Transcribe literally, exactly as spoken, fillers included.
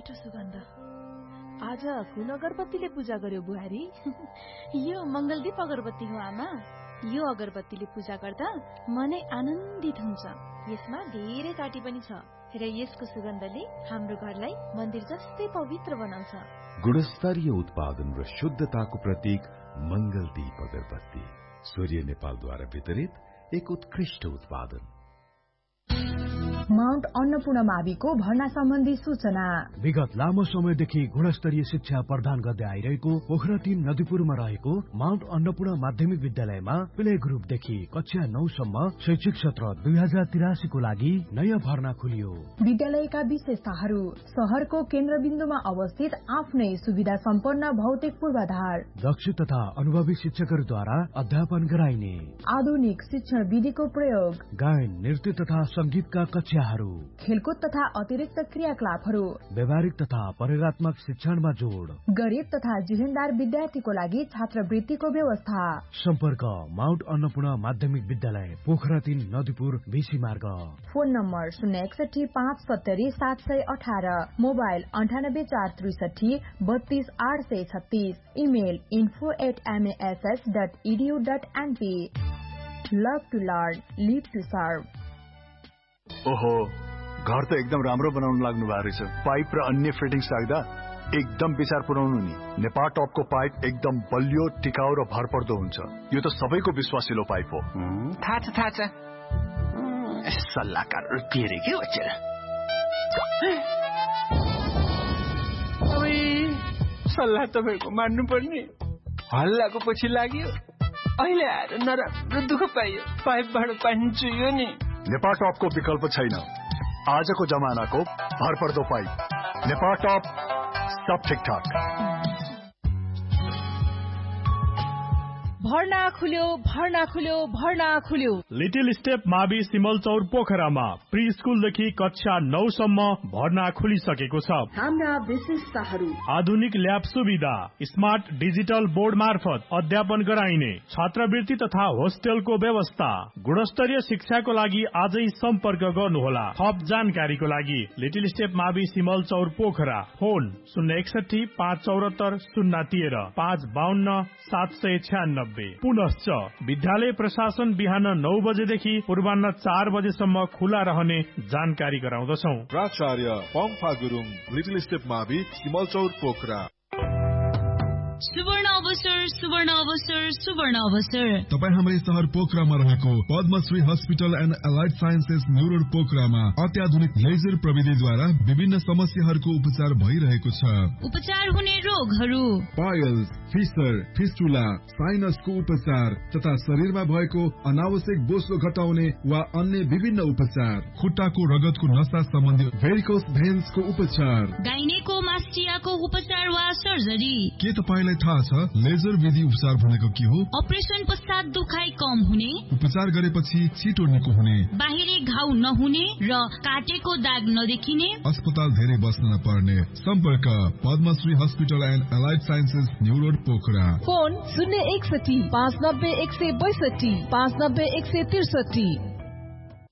मिठो सुगन्ध। आज कुन अगरबत्तीले पूजा गर्यो बुहारी? यो मंगलदीप अगरबत्ती हो आमा। यो अगरबत्तीले पूजा गर्दा मनै आनन्दित हुन्छ। यसमा धेरै काटी पनि छ र यसको सुगन्धले हाम्रो घरलाई मन्दिर जस्तै पवित्र बनाउँछ। गुणस्तरीय उत्पादन र शुद्धताको प्रतीक मंगलदीप अगरबत्ती सूर्य नेपालद्वारा वितरित एक उत्कृष्ट उत्पादन। माउन्ट अन्नपूर्ण माविको भर्ना सम्बन्धी सूचना। विगत लामो समयदेखि गुणस्तरीय शिक्षा प्रदान गर्दै आइरहेको पोखरा तीन नदीपुरमा रहेको माउन्ट अन्नपूर्ण माध्यमिक विद्यालयमा प्ले ग्रुपदेखि कक्षा नौ सम्म शैक्षिक सत्र दुई हजार तिरासी को लागि नयाँ भर्ना खुलियो। विद्यालयका विशेषताहरू: शहरको केन्द्रबिन्दुमा अवस्थित आफ्नै सुविधा सम्पन्न भौतिक पूर्वाधार, दक्ष तथा अनुभवी शिक्षकहरूद्वारा अध्यापन गराइने आधुनिक शिक्षण विधिको प्रयोग, गायन नृत्य तथा संगीतका कक्षा, खेलकुद तथा अतिरिक्त क्रियाकलापहरू, व्यावहारिक तथा प्रयोगात्मक शिक्षणमा जोड, गरीब तथा जिहेन्दार विद्यार्थीको लागि छात्रवृत्तिको व्यवस्था। सम्पर्क माउन्ट अन्नपूर्ण माध्यमिक विद्यालय पोखरा तीन नदीपुर बेसी मार्ग। फोन नम्बर शून्य एकसठी पाँच सत्तरी सात सय अठार, मोबाइल अन्ठानब्बे चार त्रिसठी बत्तीस आठ सय छत्तीस, email info at एमएएसएस dot edu dot NP. Love to learn, leave to serve. ओहो, घर त एकदम राम्रो बनाउन लाग्नु भएको रहेछ। पाइप र अन्य फिटिङ्स राख्दा एकदम विचार पुर्याउनु नि। नेपाल टपको पाइप एकदम बलियो, टिकाउ र भरपर्दो हुन्छ। यो त सबैको विश्वासिलो पाइप हो। थाहा छ थाहा छ। सल्लाहकार पिरे के बचेर सल्लाह तपाईँको मान्नु पर्ने। हल्लाको पछि लाग्यो, अहिले आएर नराम्रो दुःख पाइयो। पाइपबाट पानी चुइयो नि। नेपाल टपको विकल्प छैन। आजको जमानाको भरपर्दो पाइप नेपाल टप, सब ठिकठाक। भर्ना खुल्यो, भर्ना खुल्यो, भर्ना खुल्यो। लिटिल स्टेप मावि सिमलचौर पोखरामा प्री स्कुलदेखि कक्षा नौ सम्म भर्ना खुलिसकेको छ। हाम्रा विशेषताहरू: आधुनिक ल्याब सुविधा, स्मार्ट डिजिटल बोर्ड मार्फत अध्यापन गराइने, छात्रवृत्ति तथा होस्टेलको व्यवस्था। गुणस्तरीय शिक्षाको लागि आजै सम्पर्क गर्नुहोला। थप जानकारीको लागि लिटिल स्टेप मावि सिमलचौर पोखरा। फोन शून्य एकसठी पाँच चौरात्तर शून्य तेह्र पाँच बाहन्न सात सय छ्यानब्बे। पुनश्च विद्यालय प्रशासन बिहान नौ बजेदेखि पूर्वाह्न चार बजेसम्म खुला रहने जानकारी गराउँदछौ। प्राचार्य पम्फा गुरुङ, लिटिल स्टेप मावि सिमलचौर पोखरा। सुवर्ण अवसर, सुवर्ण अवसर, सुवर्ण अवसर। तपाईँ हाम्रै शहर पोखरामा रहेको Padmashri hospital and allied sciences new road पोखरामा अत्याधुनिक लेजर प्रविधिद्वारा विभिन्न समस्याहरूको उपचार भइरहेको छ। उपचार हुने रोगहरू: पाइल्स, फिसर, फिस्टुला, साइनसको उपचार तथा शरीरमा भएको अनावश्यक बोसो घटाउने वा अन्य विभिन्न उपचार। खुट्टाको रगतको नसा सम्बन्धी भेरिकोस भेन्सको उपचार। गाइनेकोमास्टियाको उपचार वा सर्जरी। के तपाईँ थाहा छ लेजर विधि उपचार भनेको के हो? अपरेसन पश्चात दुखाइ कम हुने, उपचार गरेपछि छिटो निको हुने, बाहिरी घाउ नहुने र काटेको दाग नदेखिने, अस्पताल धेरै बस्न नपर्ने। सम्पर्क Padmashri hospital and allied sciences new road Pokhara. Phone शून्य एकसठी पाँच नब्बे एक सय बैसठी पाँच नब्बे एक सय त्रिसठी।